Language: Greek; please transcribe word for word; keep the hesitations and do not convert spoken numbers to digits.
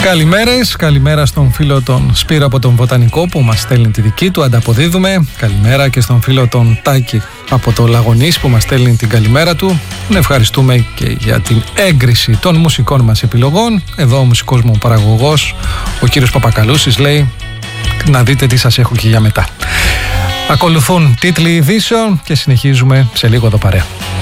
Καλημέρες, καλημέρα στον φίλο τον Σπύρο από τον Βοτανικό που μας στέλνει τη δική του, ανταποδίδουμε. Καλημέρα και στον φίλο τον Τάκη από το Λαγωνής που μας στέλνει την καλημέρα του. Ευχαριστούμε και για την έγκριση των μουσικών μας επιλογών. Εδώ ο μουσικός μου παραγωγός, ο κύριος Παπακαλούσης, λέει να δείτε τι σας έχω και για μετά. Ακολουθούν τίτλοι ειδήσεων και συνεχίζουμε σε λίγο εδώ παρέα.